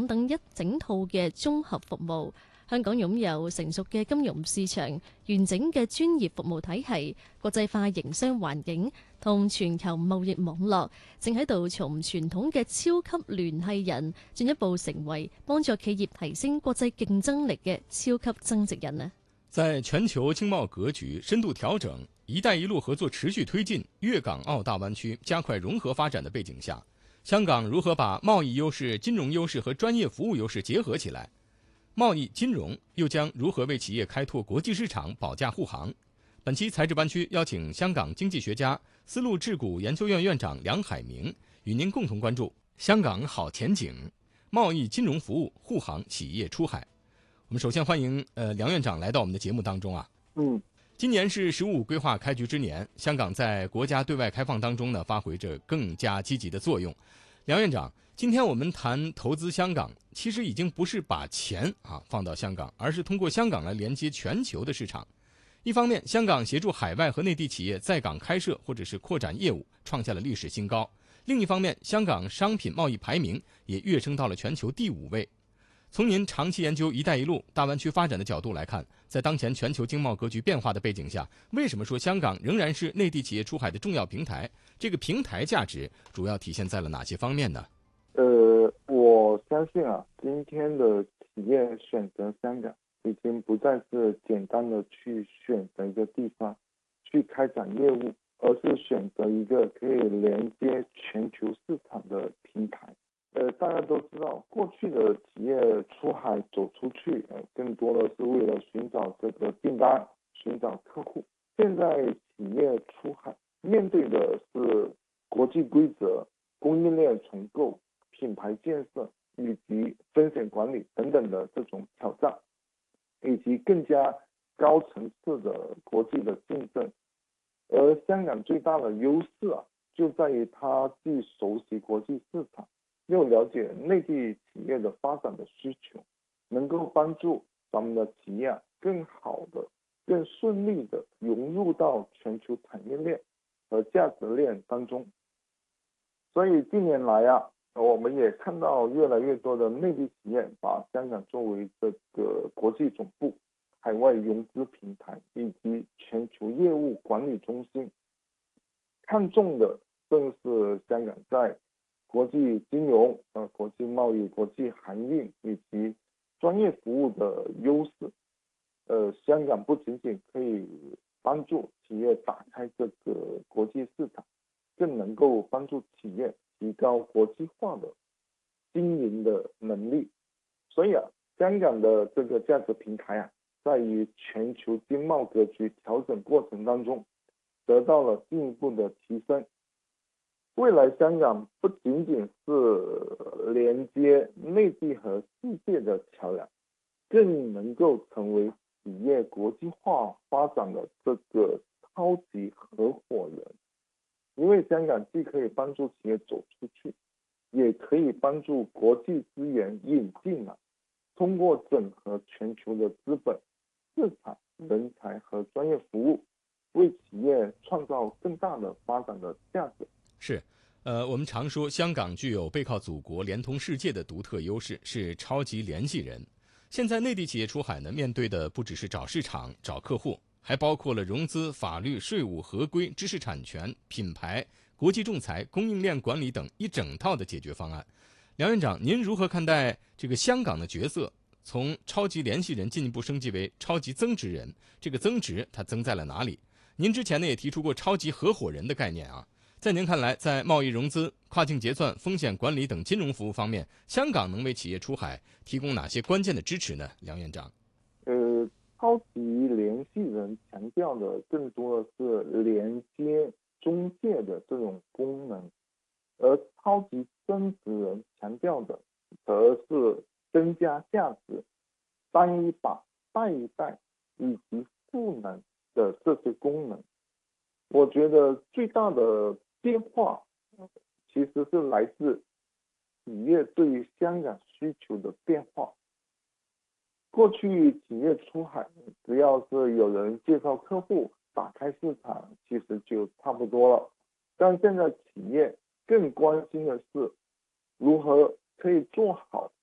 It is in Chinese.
等一整套嘅綜合服務。香港擁有成熟嘅金融市場、完整嘅專業服務體系、國際化營商環境同全球貿易網絡，正喺度從傳統嘅超級聯繫人進一步成為幫助企業提升國際競爭力嘅超級增值人呢。 在全球經貿格局深度調整、一帶一路合作持續推進、粵港澳大灣區加快融合發展的背景下，香港如何把貿易優勢、金融優勢和專業服務優勢結合起來？貿易金融又將如何為企業開拓國際市場保駕護航？本期財智班區邀請香港經濟學家、絲路智谷研究院院長梁海明與您共同關注香港好前景、貿易金融服務護航企業出海。我們首先歡迎梁院長來到我們的節目當中啊。今年是"十五"規劃開局之年，香港在國家對外開放當中呢，發揮着更加積極的作用。梁院長，今天我們談投資香港，其實已經不是把錢放到香港，而是通過香港來連接全球的市場。一方面，香港協助海外和內地企業在港開設或者是擴展業務，創下了歷史新高；另一方面，香港商品貿易排名也躍升到了全球第5位。從您長期研究"一帶一路"大灣區發展的角度來看，在當前全球經貿格局變化的背景下，為什麼說香港仍然是內地企業出海的重要平台？這個平台價值主要體現在了哪些方面呢？ 我相信今天的企業選擇香港，已經不再是簡單的去選擇一個地方去開展業務，而是選擇一個可以連接全球市場的平台。大家都知道，過去的企業出海走出去，更多的是為了尋找這個訂單、尋找客戶。現在企業出海面對的是國際規則、供應鏈重構、品牌建設以及風險管理等等的這種挑戰，以及更加高層次的國際的競爭。而香港最大的優勢就在於它既熟悉國際市場，又了解內地企業的發展的需求，能夠幫助咱們的企業更好的、更順利的融入到全球產業鏈和價值鏈當中。所以近年來我們也看到越來越多的內地企業把香港作為這個國際總部、海外融資平台以及全球業務管理中心，看重的正是香港在國際金融、國際貿易、國際航運以及專業服務的優勢。香港不僅僅可以幫助企業打開這個國際市場，更能夠幫助企業提高國際化的經營的能力。所以香港的這個價值平台在於全球經貿格局調整過程當中得到了進一步的提升。未來香港不僅僅是連接內地和世界的橋樑，更能夠成為企業國際化發展的這個超級合夥人。因為香港既可以幫助企業走出去，也可以幫助國際資源引進來，通過整合全球的資本、市場、人才和專業服務，為企業創造更大的發展的價值。 是，我們常說香港具有背靠祖國、連通世界的獨特優勢，是超級聯繫人。現在內地企業出海呢，面對的不只是找市場、找客戶，還包括了融資、法律、稅務、合規、知識產權、品牌、國際仲裁、供應鏈管理等一整套的解決方案。梁院長，您如何看待這個香港的角色從超級聯繫人進一步升級為超級增值人？這個增值它增在了哪裡？您之前呢也提出過超級合夥人的概念在您看來，在貿易融資、跨境結算、風險管理等金融服務方面，香港能為企業出海提供哪些關鍵的支持呢？梁院長， 超級聯繫人強調的更多的是連接中介的這種功能，而超級增值人強調的則是增加價值、單一把、帶一帶以及賦能的這些功能。我覺得最大的變化其實是來自企業對於香港需求的變化。過去企業出海，只要是有人介紹客戶、打開市場，其實就差不多了。但現在企業更關心的是如何可以做好